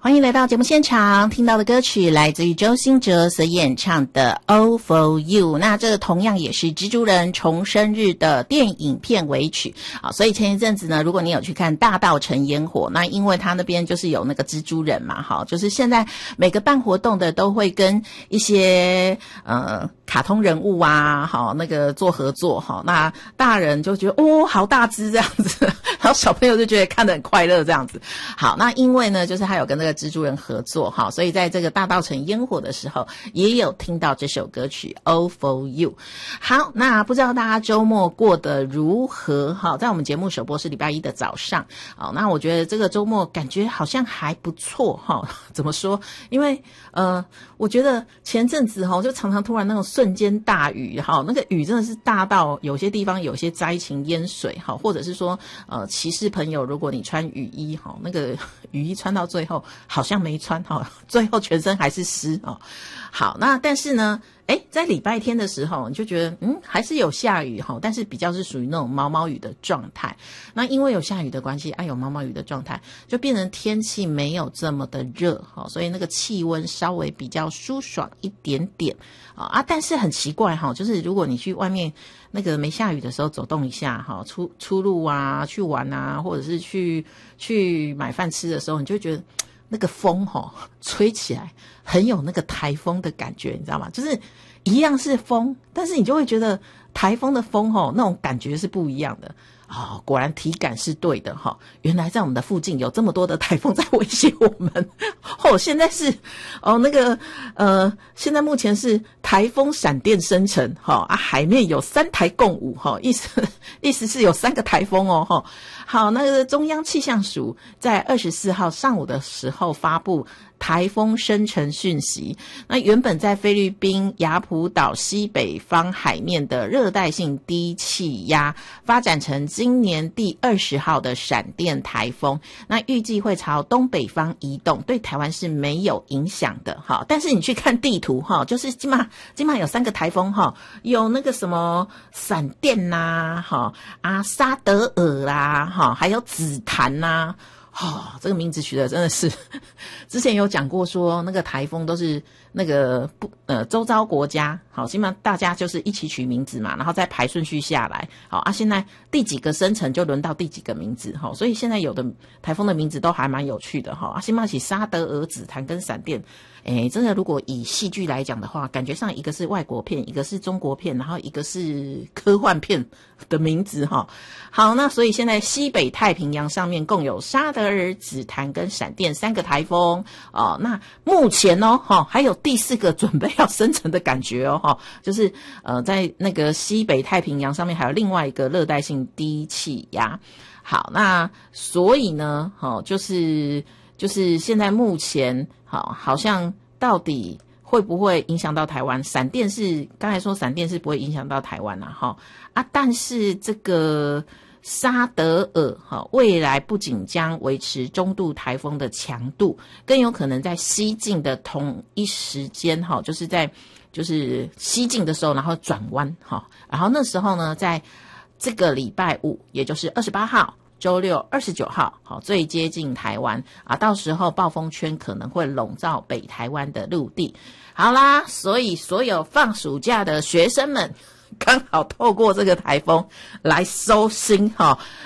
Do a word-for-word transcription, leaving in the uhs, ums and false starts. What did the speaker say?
欢迎来到节目现场，听到的歌曲来自于周兴哲所演唱的 All For You。 那这个同样也是蜘蛛人重生日的电影片尾曲啊，所以前一阵子呢，如果你有去看大稻埕烟火，那因为他那边就是有那个蜘蛛人嘛，哈，就是现在每个办活动的都会跟一些呃卡通人物啊，好那个做合作哈，那大人就觉得哦好大只这样子，然后小朋友就觉得看得很快乐这样子。好，那因为呢就是他有跟那个蜘蛛人合作哈，所以在这个大稻埕烟火的时候也有听到这首歌曲 All For You。 好，那不知道大家周末过得如何哈？在我们节目首播是礼拜一的早上，好，那我觉得这个周末感觉好像还不错哈。怎么说？因为呃我觉得前阵子哈就常常突然那种瞬间大雨哈，那个雨真的是大到有些地方有些灾情淹水哈，或者是说呃骑士朋友，如果你穿雨衣哈，那个雨衣穿到最后好像没穿哈，最后全身还是湿哦。好，那但是呢诶在礼拜天的时候你就觉得嗯还是有下雨哈，但是比较是属于那种毛毛雨的状态。那因为有下雨的关系，哎、啊、有毛毛雨的状态，就变成天气没有这么的热哈，所以那个气温稍微比较舒爽一点点啊。但是很奇怪哈，就是如果你去外面那个没下雨的时候走动一下哈，出出入啊，去玩啊，或者是去去买饭吃的时候，你就会觉得那个风哈吹起来很有那个台风的感觉，你知道吗？就是一样是风，但是你就会觉得台风的风哈那种感觉是不一样的。哦，果然体感是对的哈、哦！原来在我们的附近有这么多的台风在威胁我们。哦，现在是哦那个呃，现在目前是台风闪电生成哈、哦、啊，海面有三台共舞哈、哦，意思意思是有三个台风哦哈、哦。好，那个中央气象署在二十四号上午的时候发布台风生成讯息。那原本在菲律宾雅普岛西北方海面的热带性低气压发展成今年第二十号的闪电台风，那预计会朝东北方移动，对台湾是没有影响的哈。但是你去看地图哈，就是今嘛今嘛有三个台风哈，有那个什么闪电呐哈啊沙德尔啦哈，还有紫檀呐。哦，这个名字取得真的是，之前有讲过说那个台风都是那个不呃周遭国家，好，基本上大家就是一起取名字嘛，然后再排顺序下来，好啊，现在第几个生成就轮到第几个名字，好，所以现在有的台风的名字都还蛮有趣的哈，啊，新马起沙德尔、紫檀跟闪电，诶，真的如果以戏剧来讲的话，感觉上一个是外国片，一个是中国片，然后一个是科幻片的名字哈。好，那所以现在西北太平洋上面共有沙德尔、紫檀跟闪电三个台风哦。那目前哦，哈、哦，还有第四个准备要生成的感觉哦，哈、哦，就是呃，在那个西北太平洋上面还有另外一个热带性低气压。好，那所以呢，哦，就是就是现在目前好，好像到底会不会影响到台湾？闪电是刚才说闪电是不会影响到台湾啦，哈啊，但是这个沙德尔哈，未来不仅将维持中度台风的强度，更有可能在西进的同一时间哈，就是在就是西进的时候，然后转弯哈，然后那时候呢，在这个礼拜五，也就是二十八号。周六二十九号，好，最接近台湾啊，到时候暴风圈可能会笼罩北台湾的陆地。好啦，所以所有放暑假的学生们，刚好透过这个台风来收心哈。